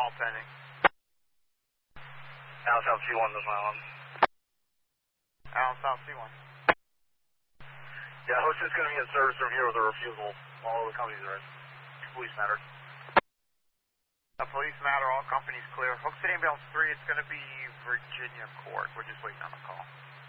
call pending. Al South C1, this one. Al South C1. Yeah, Host is going to be in service from here with a refusal. All the companies are in. Police matter. A police matter, all companies clear. Hookston Ambulance 3, it's going to be Virginia Court. We're just waiting on the call.